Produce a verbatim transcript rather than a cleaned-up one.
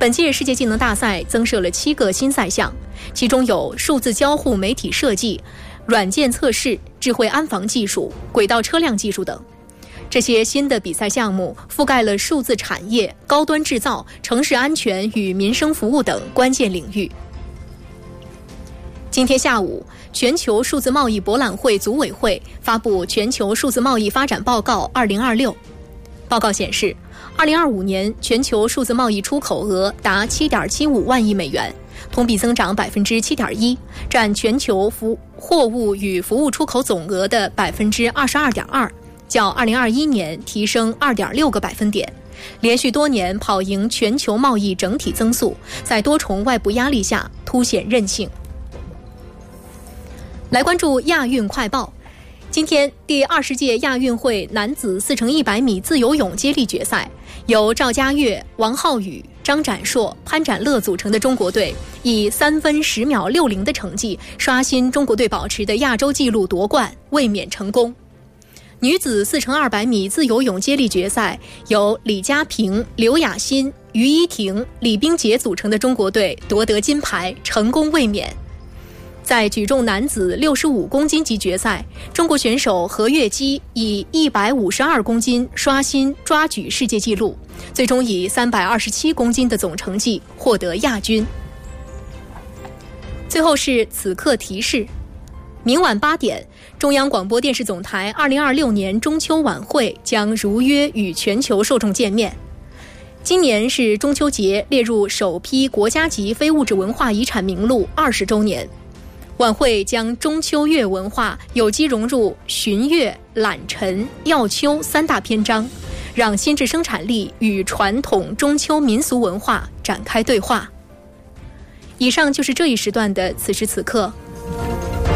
本届世界技能大赛增设了七个新赛项，其中有数字交互媒体设计、软件测试、智慧安防技术、轨道车辆技术等。这些新的比赛项目覆盖了数字产业、高端制造、城市安全与民生服务等关键领域。今天下午，全球数字贸易博览会组委会发布《全球数字贸易发展报告二零二六》。报告显示，二零二五年全球数字贸易出口额达 七点七五万亿美元，同比增长 百分之七点一， 占全球服货物与服务出口总额的 百分之二十二点二， 较二零二一年提升 二点六个百分点，连续多年跑赢全球贸易整体增速，在多重外部压力下凸显韧性。来关注亚运快报。今天，第二十届亚运会男子四乘一百米自由泳接力决赛，由赵家跃、王浩宇、张展硕、潘展乐组成的中国队以三分十秒六零的成绩刷新中国队保持的亚洲纪录夺冠，卫冕成功。女子四乘二百米自由泳接力决赛，由李佳平、刘雅欣、于依婷、李冰洁组成的中国队夺得金牌，成功卫冕。在举重男子六十五公斤级决赛，中国选手何跃基以一百五十二公斤刷新抓举世界纪录，最终以三百二十七公斤的总成绩获得亚军。最后是此刻提示：明晚八点，中央广播电视总台二零二六年中秋晚会将如约与全球受众见面。今年是中秋节列入首批国家级非物质文化遗产名录二十周年。晚会将中秋月文化有机融入旬月、揽晨、耀秋三大篇章，让新质生产力与传统中秋民俗文化展开对话。以上就是这一时段的此时此刻，